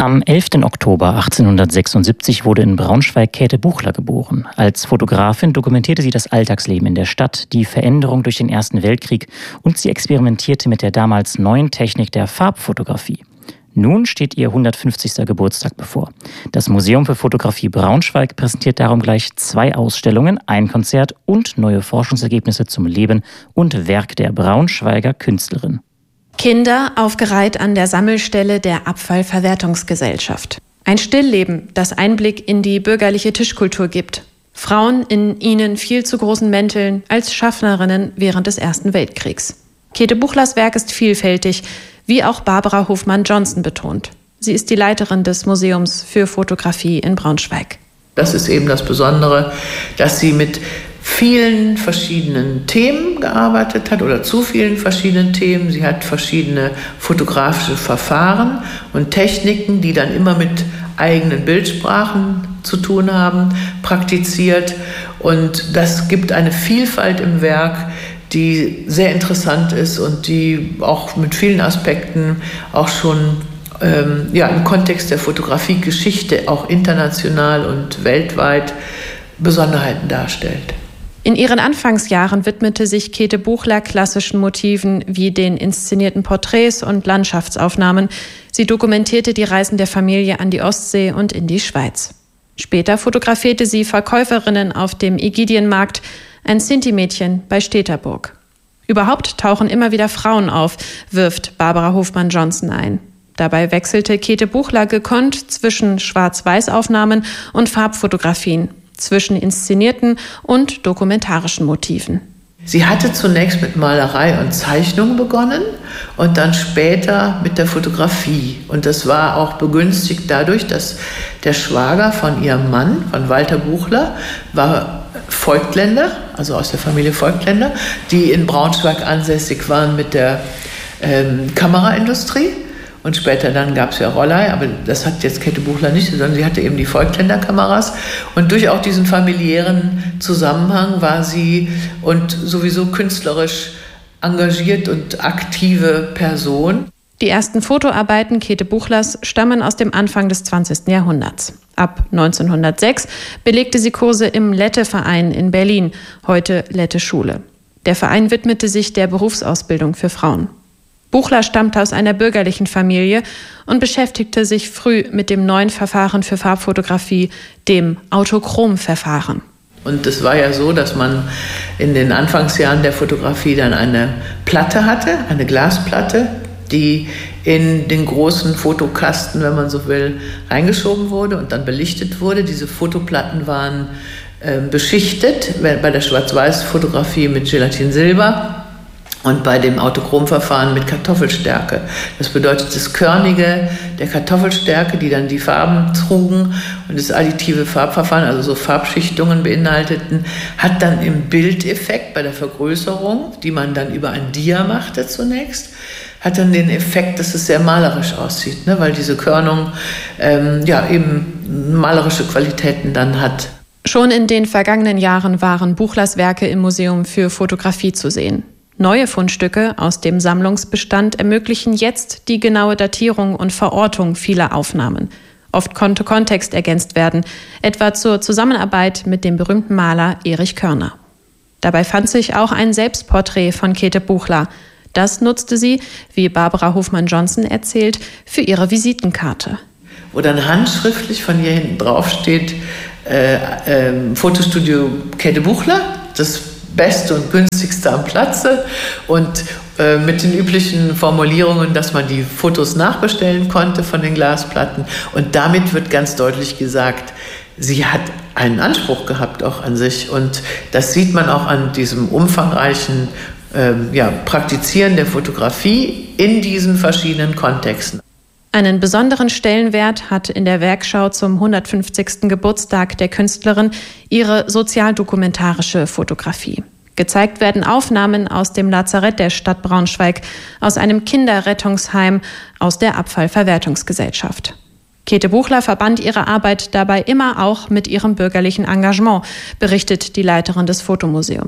Am 11. Oktober 1876 wurde in Braunschweig Käthe Buchler geboren. Als Fotografin dokumentierte sie das Alltagsleben in der Stadt, die Veränderung durch den Ersten Weltkrieg und sie experimentierte mit der damals neuen Technik der Farbfotografie. Nun steht ihr 150. Geburtstag bevor. Das Museum für Fotografie Braunschweig präsentiert darum gleich 2 Ausstellungen, ein Konzert und neue Forschungsergebnisse zum Leben und Werk der Braunschweiger Künstlerin. Kinder aufgereiht an der Sammelstelle der Abfallverwertungsgesellschaft. Ein Stillleben, das Einblick in die bürgerliche Tischkultur gibt. Frauen in ihnen viel zu großen Mänteln als Schaffnerinnen während des Ersten Weltkriegs. Käthe Buchlers Werk ist vielfältig, wie auch Barbara Hofmann-Johnson betont. Sie ist die Leiterin des Museums für Fotografie in Braunschweig. Das ist eben das Besondere, dass sie mit vielen verschiedenen Themen gearbeitet hat oder zu vielen verschiedenen Themen. Sie hat verschiedene fotografische Verfahren und Techniken, die dann immer mit eigenen Bildsprachen zu tun haben, praktiziert. Und das gibt eine Vielfalt im Werk, die sehr interessant ist und die auch mit vielen Aspekten auch schon im Kontext der Fotografiegeschichte auch international und weltweit Besonderheiten darstellt. In ihren Anfangsjahren widmete sich Käthe Buchler klassischen Motiven wie den inszenierten Porträts und Landschaftsaufnahmen. Sie dokumentierte die Reisen der Familie an die Ostsee und in die Schweiz. Später fotografierte sie Verkäuferinnen auf dem Ägidienmarkt, ein Sinti-Mädchen bei Steterburg. Überhaupt tauchen immer wieder Frauen auf, wirft Barbara Hofmann-Johnson ein. Dabei wechselte Käthe Buchler gekonnt zwischen Schwarz-Weiß-Aufnahmen und Farbfotografien, zwischen inszenierten und dokumentarischen Motiven. Sie hatte zunächst mit Malerei und Zeichnung begonnen und dann später mit der Fotografie. Und das war auch begünstigt dadurch, dass der Schwager von ihrem Mann, von Walter Buchler, war Voigtländer, also aus der Familie Voigtländer, die in Braunschweig ansässig waren mit der Kameraindustrie. Und später dann gab es ja Rollei, aber das hat jetzt Käthe Buchler nicht, sondern sie hatte eben die Voigtländer Kameras. Und durch auch diesen familiären Zusammenhang war sie und sowieso künstlerisch engagiert und aktive Person. Die ersten Fotoarbeiten Käthe Buchlers stammen aus dem Anfang des 20. Jahrhunderts. Ab 1906 belegte sie Kurse im Lette-Verein in Berlin, heute Lette-Schule. Der Verein widmete sich der Berufsausbildung für Frauen. Buchler stammte aus einer bürgerlichen Familie und beschäftigte sich früh mit dem neuen Verfahren für Farbfotografie, dem Autochrom-Verfahren. Und es war ja so, dass man in den Anfangsjahren der Fotografie dann eine Platte hatte, eine Glasplatte, die in den großen Fotokasten, wenn man so will, reingeschoben wurde und dann belichtet wurde. Diese Fotoplatten waren beschichtet, bei der Schwarz-Weiß-Fotografie mit Gelatinsilber. Und bei dem Autochromverfahren mit Kartoffelstärke. Das bedeutet, das Körnige der Kartoffelstärke, die dann die Farben trugen und das additive Farbverfahren, also so Farbschichtungen beinhalteten, hat dann im Bildeffekt bei der Vergrößerung, die man dann über ein Dia machte zunächst, hat dann den Effekt, dass es sehr malerisch aussieht, ne? Weil diese Körnung eben malerische Qualitäten dann hat. Schon in den vergangenen Jahren waren Buchlers Werke im Museum für Fotografie zu sehen. Neue Fundstücke aus dem Sammlungsbestand ermöglichen jetzt die genaue Datierung und Verortung vieler Aufnahmen. Oft konnte Kontext ergänzt werden, etwa zur Zusammenarbeit mit dem berühmten Maler Erich Körner. Dabei fand sich auch ein Selbstporträt von Käthe Buchler. Das nutzte sie, wie Barbara Hofmann-Johnson erzählt, für ihre Visitenkarte. Wo dann handschriftlich von ihr hinten drauf steht, Fotostudio Käthe Buchler, das Beste und Günstigste am Platze und mit den üblichen Formulierungen, dass man die Fotos nachbestellen konnte von den Glasplatten. Und damit wird ganz deutlich gesagt, sie hat einen Anspruch gehabt auch an sich. Und das sieht man auch an diesem umfangreichen Praktizieren der Fotografie in diesen verschiedenen Kontexten. Einen besonderen Stellenwert hat in der Werkschau zum 150. Geburtstag der Künstlerin ihre sozialdokumentarische Fotografie. Gezeigt werden Aufnahmen aus dem Lazarett der Stadt Braunschweig, aus einem Kinderrettungsheim, aus der Abfallverwertungsgesellschaft. Käthe Buchler verband ihre Arbeit dabei immer auch mit ihrem bürgerlichen Engagement, berichtet die Leiterin des Fotomuseums.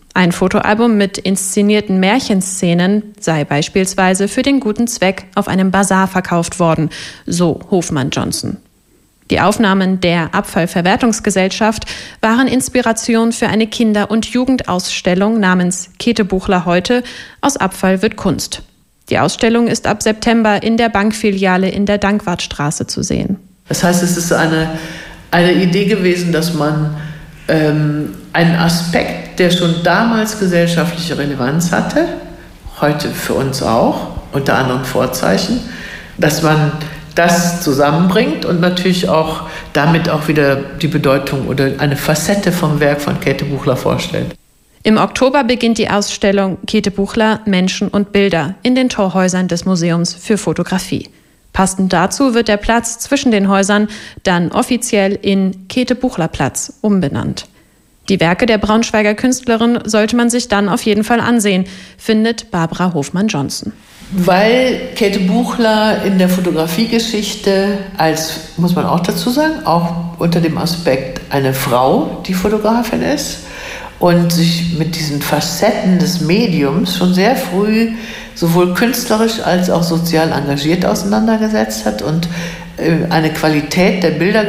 Ein Fotoalbum mit inszenierten Märchenszenen sei beispielsweise für den guten Zweck auf einem Basar verkauft worden, so Hofmann-Johnson. Die Aufnahmen der Abfallverwertungsgesellschaft waren Inspiration für eine Kinder- und Jugendausstellung namens Käthe Buchler heute – Aus Abfall wird Kunst. Die Ausstellung ist ab September in der Bankfiliale in der Dankwartstraße zu sehen. Das heißt, es ist eine Idee gewesen, dass man einen Aspekt, der schon damals gesellschaftliche Relevanz hatte, heute für uns auch, unter anderen Vorzeichen, dass man das zusammenbringt und natürlich auch damit auch wieder die Bedeutung oder eine Facette vom Werk von Käthe Buchler vorstellt. Im Oktober beginnt die Ausstellung Käthe Buchler, Menschen und Bilder in den Torhäusern des Museums für Fotografie. Passend dazu wird der Platz zwischen den Häusern dann offiziell in Käthe-Buchler-Platz umbenannt. Die Werke der Braunschweiger Künstlerin sollte man sich dann auf jeden Fall ansehen, findet Barbara Hofmann-Johnson. Weil Käthe Buchler in der Fotografiegeschichte als, muss man auch dazu sagen, auch unter dem Aspekt eine Frau, die Fotografin ist und sich mit diesen Facetten des Mediums schon sehr früh sowohl künstlerisch als auch sozial engagiert auseinandergesetzt hat und eine Qualität der Bilder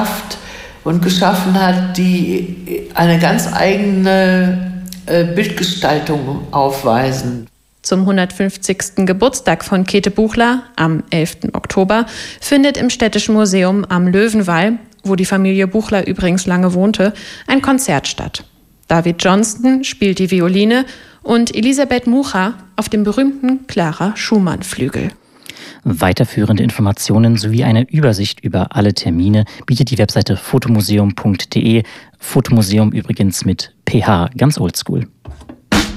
geschaffen hat, die eine ganz eigene Bildgestaltung aufweisen. Zum 150. Geburtstag von Käthe Buchler am 11. Oktober findet im Städtischen Museum am Löwenwall, wo die Familie Buchler übrigens lange wohnte, ein Konzert statt. David Johnston spielt die Violine und Elisabeth Mucha auf dem berühmten Clara Schumann-Flügel. Weiterführende Informationen sowie eine Übersicht über alle Termine bietet die Webseite fotomuseum.de. Fotomuseum übrigens mit PH, ganz oldschool.